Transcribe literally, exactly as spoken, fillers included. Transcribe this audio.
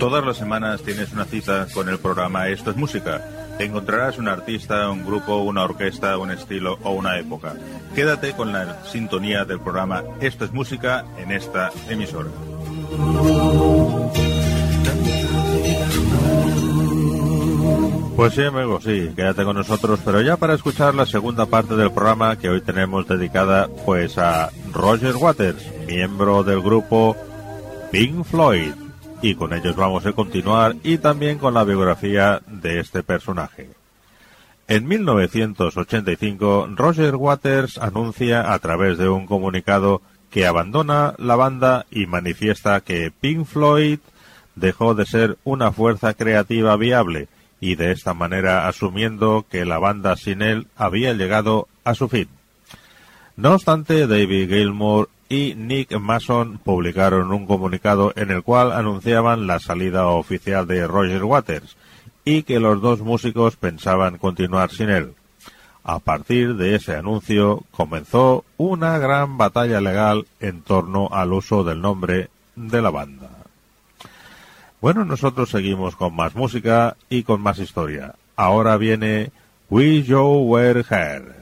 Todas las semanas tienes una cita con el programa Esto es Música. Encontrarás un artista, un grupo, una orquesta, un estilo o una época. Quédate con la sintonía del programa Esto es Música en esta emisora. Pues sí, amigos, sí, quédate con nosotros, pero ya para escuchar la segunda parte del programa que hoy tenemos dedicada pues a Roger Waters, miembro del grupo Pink Floyd. Y con ellos vamos a continuar y también con la biografía de este personaje. En mil novecientos ochenta y cinco, Roger Waters anuncia a través de un comunicado que abandona la banda y manifiesta que Pink Floyd dejó de ser una fuerza creativa viable y de esta manera asumiendo que la banda sin él había llegado a su fin. No obstante, David Gilmour y Nick Mason publicaron un comunicado en el cual anunciaban la salida oficial de Roger Waters y que los dos músicos pensaban continuar sin él. A partir de ese anuncio comenzó una gran batalla legal en torno al uso del nombre de la banda. Bueno, nosotros seguimos con más música y con más historia. Ahora viene We You Were Here.